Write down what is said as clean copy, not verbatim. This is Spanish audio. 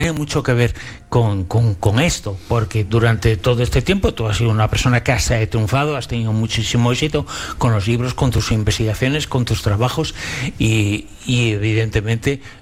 tiene mucho que ver con esto, porque durante todo este tiempo tú has sido una persona que has triunfado, has tenido muchísimo éxito con los libros, con tus investigaciones, con tus trabajos y evidentemente